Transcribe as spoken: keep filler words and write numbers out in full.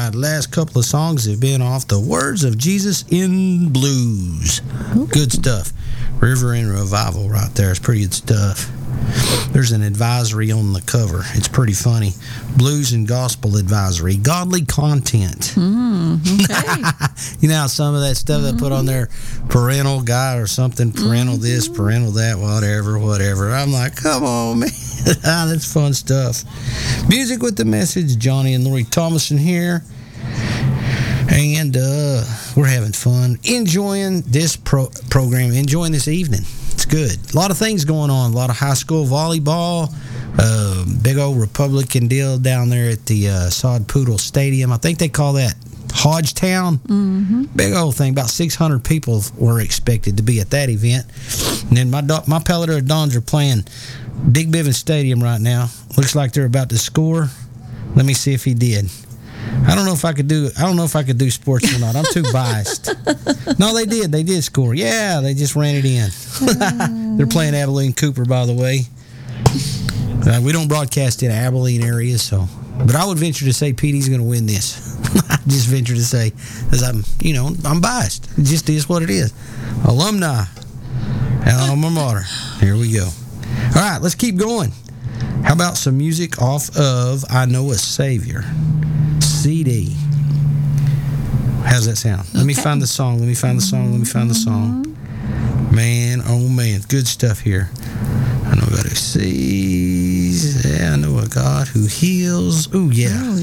right, last couple of songs have been off the Words of Jesus in Blues. Good stuff. River and Revival right there. It's pretty good stuff. There's an advisory on the cover. It's pretty funny. Blues and Gospel Advisory. Godly content. Mm, okay. You know how some of that stuff mm-hmm. they put on there, parental guide or something, parental mm-hmm. this, parental that, whatever, whatever. I'm like, come on, man. That's fun stuff. Music with the Message. Johnny and Lori Thomason here. And uh, we're having fun. Enjoying this pro- program. Enjoying this evening. It's good. A lot of things going on. A lot of high school volleyball. Uh, big old Republican deal down there at the uh, Sod Poodle Stadium. I think they call that Hodgetown. Mm-hmm. Big old thing. About six hundred people were expected to be at that event. And then my do- my Peloton Dons are playing Dick Bivens Stadium right now. Looks like they're about to score. Let me see if he did. I don't know if I could do. I don't know if I could do sports or not. I'm too biased. No, they did. They did score. Yeah, they just ran it in. They're playing Abilene Cooper, by the way. Uh, we don't broadcast in Abilene area, so. But I would venture to say P D's going to win this. I just venture to say, because I'm, you know, I'm biased. It just is what it is. Alumni, alma mater. Here we go. All right, let's keep going. How about some music off of I Know a Savior C D? How's that sound? Okay. Let me find the song. Let me find the song. Let me find the song. Man, oh man, good stuff here. I know God who sees. Yeah, I know a God who heals. Ooh, yeah.